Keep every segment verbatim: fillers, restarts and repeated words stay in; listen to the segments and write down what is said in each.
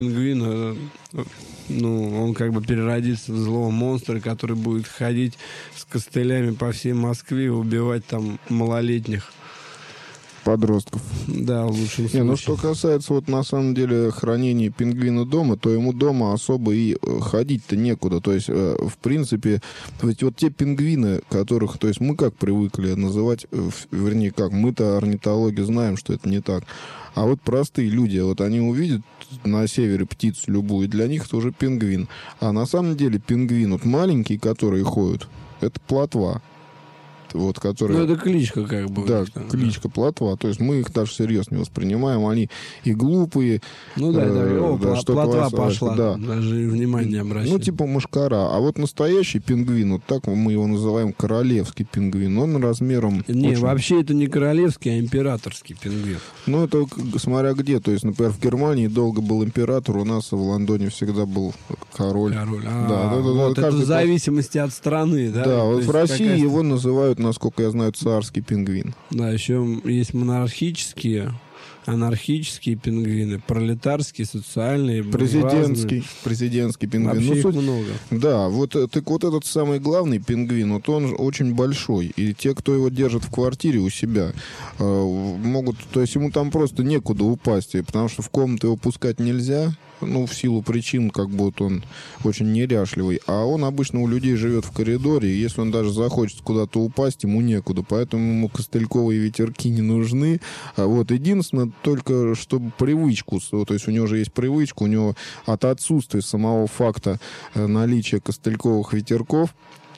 пингвин, ну, он как бы переродится в злого монстра, который будет ходить с костылями по всей Москве и убивать там малолетних. Подростков. Да, в лучшем случае. Не, ну что касается вот на самом деле хранения пингвина дома, то ему дома особо и ходить-то некуда. То есть, э, в принципе, то есть вот те пингвины, которых, то есть мы как привыкли называть, э, вернее как, мы-то орнитологи знаем, что это не так. А вот простые люди, вот они увидят на севере птицу любую, для них это уже пингвин. А на самом деле пингвин, вот маленькие, которые ходят, это плотва. Вот, которые... Ну, это кличка как бы. Да, там, кличка, да. Плотва. То есть мы их даже серьезно не воспринимаем. Они и глупые. Ну да, э, да. О, да, что плотва класс, пошла. Да. Даже внимания не обращали. Ну, типа мушкара. А вот настоящий пингвин, вот так мы его называем, королевский пингвин, он размером... Не, очень... вообще это не королевский, а императорский пингвин. Ну, это смотря где. То есть, например, в Германии долго был император, у нас в Лондоне всегда был король. Король. А, да, это, вот это, это в зависимости от страны, да? Да, вот в России какая... его называют, насколько я знаю, царский пингвин. Да, еще есть монархические, анархические пингвины, пролетарские, социальные, президентский, разные. президентский пингвин. Вообще ну, их суть... много. Да, вот, так вот этот самый главный пингвин, вот он очень большой. И те, кто его держит в квартире у себя, э, могут, то есть ему там просто некуда упасть, потому что в комнату его пускать нельзя. Ну, в силу причин, как будто он очень неряшливый. А он обычно у людей живет в коридоре, и если он даже захочет куда-то упасть, ему некуда. Поэтому ему костыльковые ветерки не нужны. А вот единственное, только чтобы привычку, то есть у него же есть привычка, у него от отсутствия самого факта наличия костыльковых ветерков,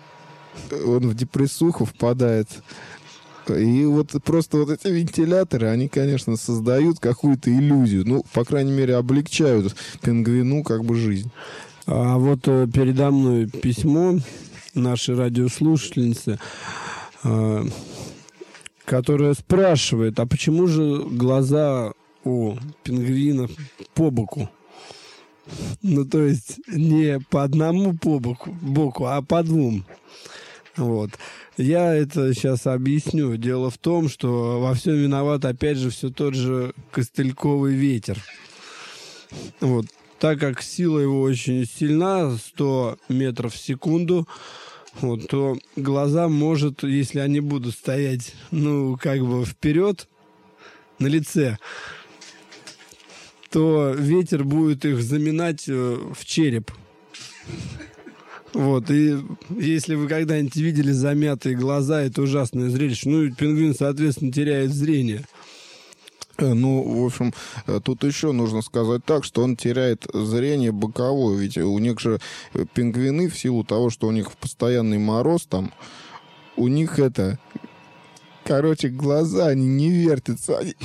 он в депрессуху впадает. И вот просто вот эти вентиляторы, они, конечно, создают какую-то иллюзию. Ну, по крайней мере, облегчают пингвину как бы жизнь. А вот э, передо мной письмо нашей радиослушательницы, э, которая спрашивает, а почему же глаза у пингвинов по боку? Ну, то есть не по одному по боку, боку, а по двум. Вот. Я это сейчас объясню. Дело в том, что во всем виноват, опять же, все тот же костыльковый ветер. Вот. Так как сила его очень сильна, сто метров в секунду, вот, то глаза может, если они будут стоять, ну, как бы вперед, на лице, то ветер будет их заминать в череп. Вот, и если вы когда-нибудь видели замятые глаза, это ужасное зрелище. Ну, и пингвин, соответственно, теряет зрение. Ну, в общем, тут еще нужно сказать так, что он теряет зрение боковое. Ведь у них же пингвины, в силу того, что у них постоянный мороз там, у них это... Короче, глаза, они не вертятся. Они...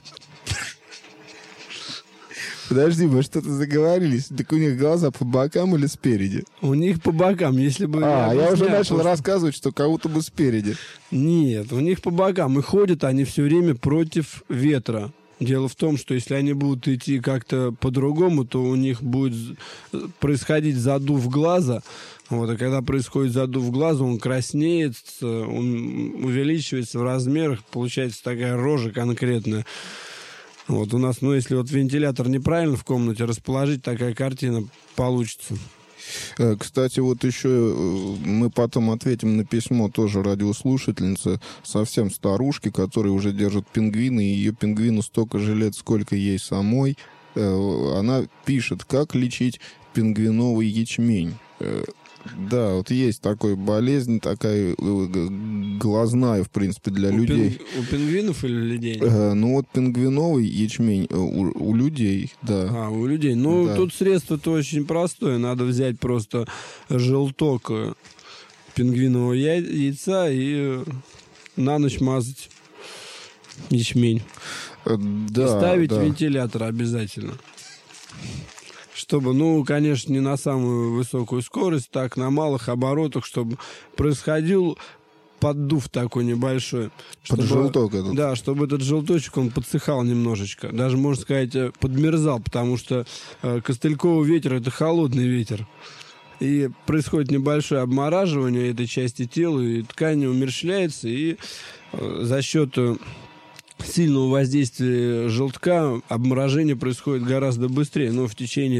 Подожди, мы что-то заговорились. Так у них глаза по бокам или спереди? У них по бокам, если бы... А, я, я уже начал просто... рассказывать, что кого-то бы спереди. Нет, у них по бокам. И ходят они все время против ветра. Дело в том, что если они будут идти как-то по-другому, то у них будет происходить задув глаза. Вот, а когда происходит задув глаза, он краснеет, он увеличивается в размерах, получается такая рожа конкретная. Вот у нас, ну, если вот вентилятор неправильно в комнате расположить, такая картина получится. Кстати, вот еще мы потом ответим на письмо тоже радиослушательницы, совсем старушки, которая уже держит пингвины, и ее пингвину столько же лет, сколько ей самой. Она пишет, как лечить пингвиновый ячмень. Да, вот есть такая болезнь, такая глазная, в принципе, для у людей. Пинг... У пингвинов или людей? Э, ну вот пингвиновый ячмень у, у людей, да. А, у людей. Ну, да. Тут средство-то очень простое. Надо взять просто желток пингвинового яйца и на ночь мазать ячмень. Э, да, и ставить да. вентилятор обязательно. Чтобы, ну, конечно, не на самую высокую скорость, так, на малых оборотах, чтобы происходил поддув такой небольшой. Под чтобы, желток этот. Да, чтобы этот желточек, он подсыхал немножечко. Даже, можно сказать, подмерзал, потому что э, костыльковый ветер — это холодный ветер. И происходит небольшое обмораживание этой части тела, и ткань умерщвляется, и э, за счет... сильного воздействия желтка обморожение происходит гораздо быстрее, но в течение